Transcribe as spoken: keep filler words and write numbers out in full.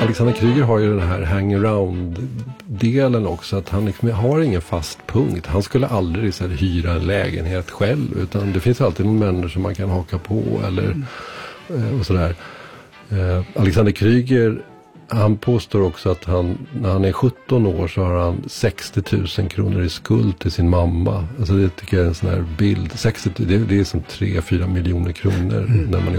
Alexander Kryger har ju den här hangaround-delen också, att han liksom har ingen fast punkt. Han skulle aldrig så här, hyra en lägenhet själv, utan det finns alltid någon människa som man kan haka på eller mm. och sådär. Eh, Alexander Kryger, han påstår också att han, när han är sjutton år så har han sextio tusen kronor i skuld till sin mamma. Alltså det tycker jag är en sån här bild. sextio, det, det är som tre fyra miljoner kronor mm. när man är